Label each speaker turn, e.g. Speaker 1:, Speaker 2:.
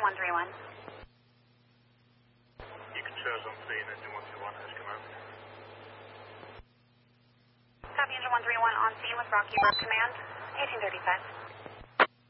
Speaker 1: 131.
Speaker 2: You can show us on scene, engine 121 has come over.
Speaker 1: Copy, engine 131 on scene with Rocky Brook Command, 1835.